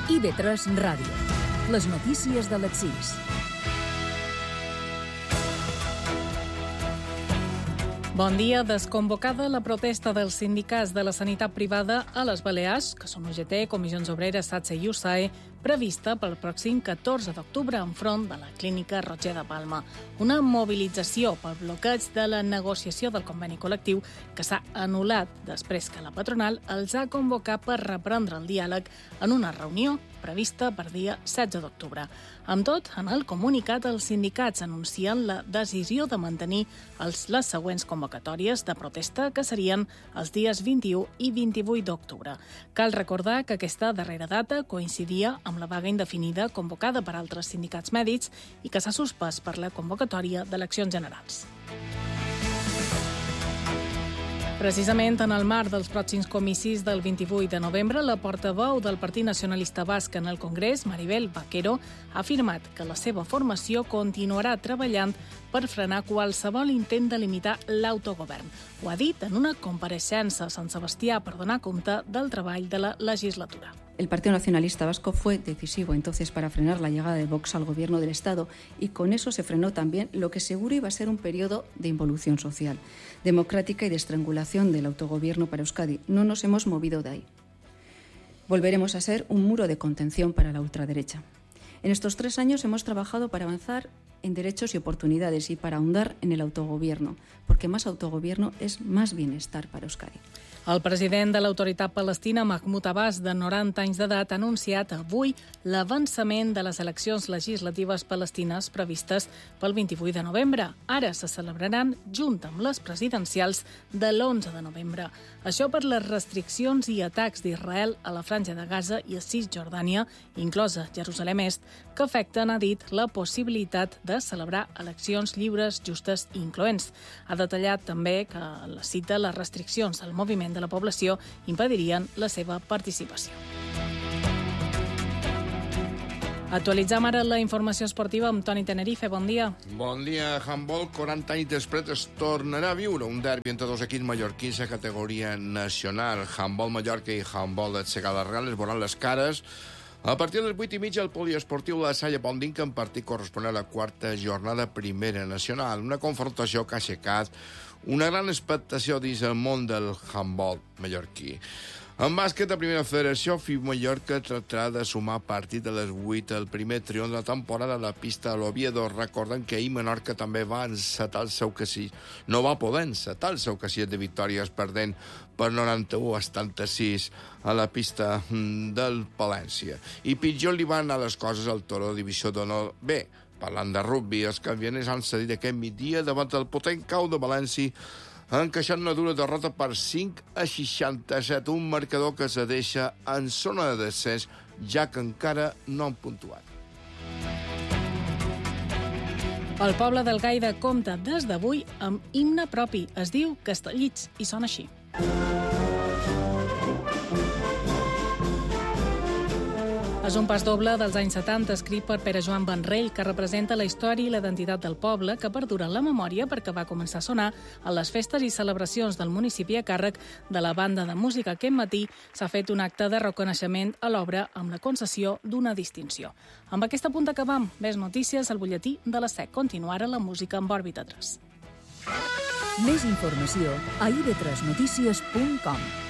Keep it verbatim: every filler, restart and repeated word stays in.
I V tres Ràdio. Les notícies de les sis. Bon dia. Desconvocada la protesta dels sindicats de la sanitat privada a les Balears, que són U G T, Comissions Obreres, SATSE i U S A E, prevista pel pròxim catorze d'octubre enfront de la Clínica Roger de Palma. Una mobilització pel bloqueig de la negociació del conveni col·lectiu que s'ha anul·lat després que la patronal els ha convocat per reprendre el diàleg en una reunió prevista per dia setze d'octubre. Amb tot, en el comunicat, els sindicats anuncien la decisió de mantenir els, les següents convocatòries de protesta, que serien els dies vint-i-u i vint-i-vuit d'octubre. Cal recordar que aquesta darrera data coincidia amb la vaga indefinida convocada per altres sindicats mèdics i que s'ha suspès per la convocatòria d'eleccions generals. Precisament en el marc dels pròxims comicis del vint-i-vuit de novembre, la portaveu del Partit Nacionalista Basc en el Congrés, Maribel Vaquero, ha afirmat que la seva formació continuarà treballant per frenar qualsevol intent de limitar l'autogovern. Ho ha dit en una compareixença a Sant Sebastià per donar compte del treball de la legislatura. El Partido Nacionalista Vasco fue decisivo entonces para frenar la llegada de Vox al gobierno del Estado y con eso se frenó también lo que seguro iba a ser un periodo de involución social, democrática y de estrangulación del autogobierno para Euskadi. No nos hemos movido de ahí. Volveremos a ser un muro de contención para la ultraderecha. En estos tres años hemos trabajado para avanzar en derechos y oportunidades y para ahondar en el autogobierno, porque más autogobierno es más bienestar para Euskadi. El president de l'autoritat palestina, Mahmoud Abbas, de noranta anys d'edat, ha anunciat avui l'avançament de les eleccions legislatives palestines previstes pel vint-i-vuit de novembre. Ara se celebraran junt amb les presidencials de l'onze de novembre. Això per les restriccions i atacs d'Israel a la Franja de Gaza i a Cisjordània, inclosa Jerusalem Est, que afecten, ha dit, la possibilitat de celebrar eleccions lliures, justes i incloents. Ha detallat també que la cita les restriccions al moviment de la població impedirien la seva participació. Actualitzam ara la informació esportiva amb Toni Tenerife. Bon dia. Bon dia. Handball, quaranta anys després es tornarà a viure un derbi entre dos equips mallorquins a categoria nacional. Handball Mallorca i Handball de Segada Real es veuran les cares a partir de les vuit i mitja al poliesportiu La Salle Bonding, en partit corresponent a la quarta jornada primera nacional. Una confrontació que ha aixecat una gran expectació dins el món del handball mallorquí. En bàsquet, la primera federació, F I B Mallorca tractarà de sumar a partir de les vuit el primer triomf de la temporada a la pista de l'Oviedo. Recordem que ahir Menorca també va encetar el seu casí. No va poder encetar el seu casí de victòries, perdent per noranta-u a setanta-sis a la pista del Palència. I pitjor li van anar les coses al Toro Divisió d'Honor B. Parlant de rugby, els campions han cedit aquest migdia davant el potent Cau de València, encaixant una dura derrota per cinc a seixanta-set, un marcador que se deixa en zona de descens, ja que encara no han puntuat. El poble del Gaida compta des d'avui amb himne propi. Es diu Castellits i sona així. És un pas doble dels anys setanta escrit per Pere Joan Benrell, que representa la història i la identitat del poble, que perdura en la memòria perquè va començar a sonar a les festes i celebracions del municipi a càrrec de la banda de música. Aquest matí s'ha fet un acte de reconeixement a l'obra amb la concessió d'una distinció. Amb aquesta punta acabam. Més notícies al butlletí de les set. Continua ara la música amb Òrbita tres. Més informació a i ve tres notícies punt com.